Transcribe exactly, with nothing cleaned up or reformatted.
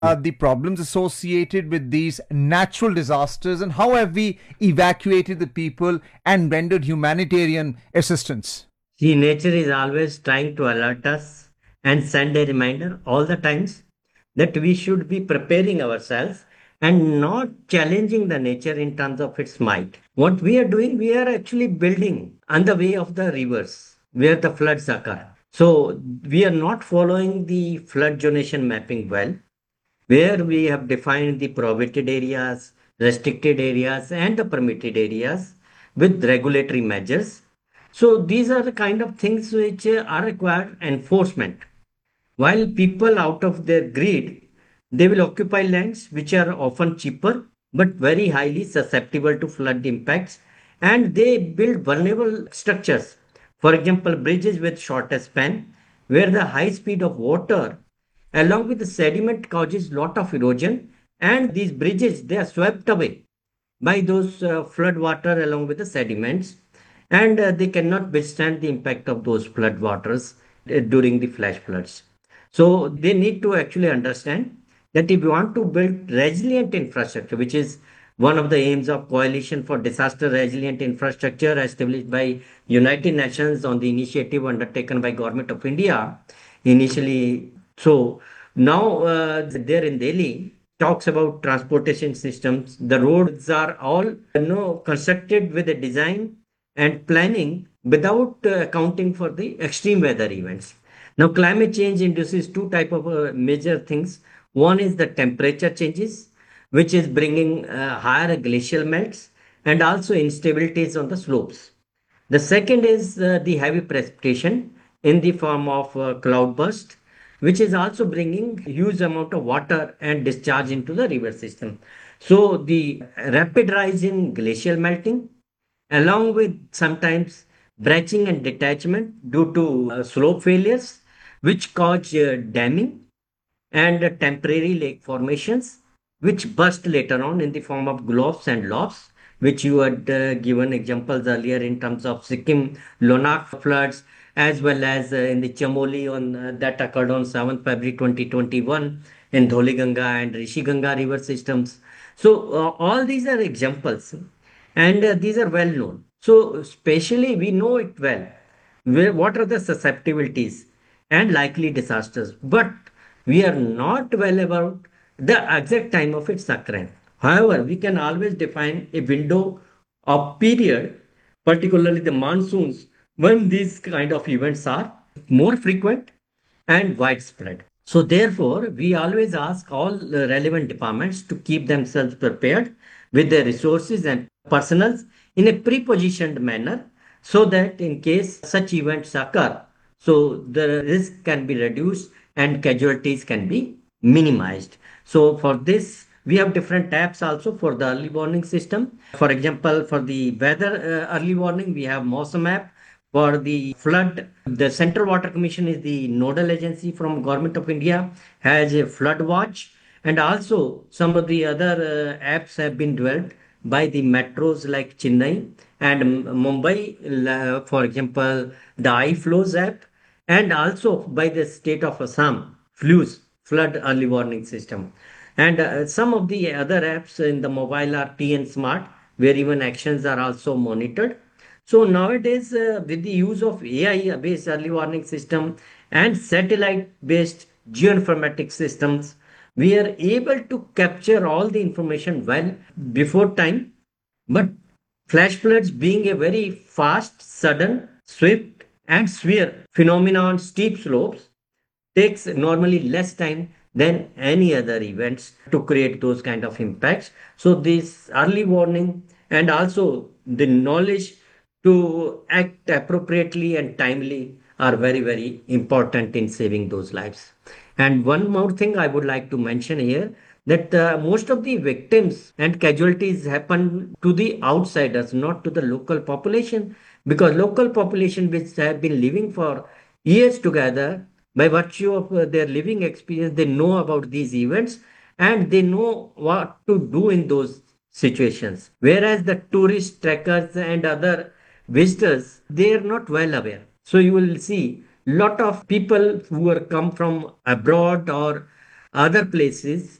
uh, the problems associated with these natural disasters, and how have we evacuated the people and rendered humanitarian assistance? See, nature is always trying to alert us and send a reminder all the times that we should be preparing ourselves and not challenging the nature in terms of its might. What we are doing, we are actually building on the way of the rivers where the floods occur. So we are not following the flood zonation mapping well, where we have defined the prohibited areas, restricted areas, and the permitted areas with regulatory measures. So these are the kind of things which uh, are required enforcement. While people out of their greed, they will occupy lands which are often cheaper but very highly susceptible to flood impacts, and they build vulnerable structures. For example, bridges with shorter span, where the high speed of water along with the sediment causes lot of erosion, and these bridges they are swept away by those uh, flood water along with the sediments, and uh, they cannot withstand the impact of those flood waters uh, during the flash floods. So they need to actually understand that if you want to build resilient infrastructure, which is one of the aims of Coalition for Disaster Resilient Infrastructure established by United Nations on the initiative undertaken by Government of India initially. So now uh, there in Delhi talks about transportation systems. The roads are all you know constructed with a design and planning without uh, accounting for the extreme weather events. Now, climate change induces two type of uh, major things. One is the temperature changes, which is bringing uh, higher glacial melts and also instabilities on the slopes. The second is uh, the heavy precipitation in the form of uh, cloud burst, which is also bringing huge amount of water and discharge into the river system. So the rapid rise in glacial melting, along with sometimes bratching and detachment due to uh, slope failures, which cause uh, damming and uh, temporary lake formations, which burst later on in the form of globs and lobs, which you had uh, given examples earlier in terms of Sikkim Lonak floods, as well as uh, in the Chamoli on uh, that occurred on seventh February twenty twenty-one in Dholiganga and Rishiganga river systems. So uh, all these are examples, and uh, these are well known. So especially we know it well. Where, what are the susceptibilities and likely disasters? But we are not well about the exact time of its occurrence. However, we can always define a window of period, particularly the monsoons, when these kind of events are more frequent and widespread. So, therefore, we always ask all the relevant departments to keep themselves prepared with their resources and personals in a pre-positioned manner so that in case such events occur, so the risk can be reduced and casualties can be minimized. So for this, we have different apps also for the early warning system. For example, for the weather uh, early warning, we have Mosam app. For the flood, the Central Water Commission is the nodal agency from Government of India, has a flood watch, and also some of the other uh, apps have been developed by the metros like Chennai and Mumbai, for example, the iFlows app, and also by the state of Assam, FLUS, Flood Early Warning System. And uh, some of the other apps in the mobile are T N Smart, where even actions are also monitored. So nowadays, uh, with the use of A I-based early warning system and satellite-based geoinformatics systems, we are able to capture all the information well before time. But flash floods being a very fast, sudden, swift, and severe phenomenon on steep slopes takes normally less time than any other events to create those kind of impacts. So this early warning and also the knowledge to act appropriately and timely are very, very important in saving those lives. And one more thing I would like to mention here that uh, most of the victims and casualties happen to the outsiders, not to the local population, because local population which have been living for years together by virtue of uh, their living experience, they know about these events and they know what to do in those situations. Whereas the tourist trekkers and other visitors, they are not well aware. So you will see lot of people who are come from abroad or other places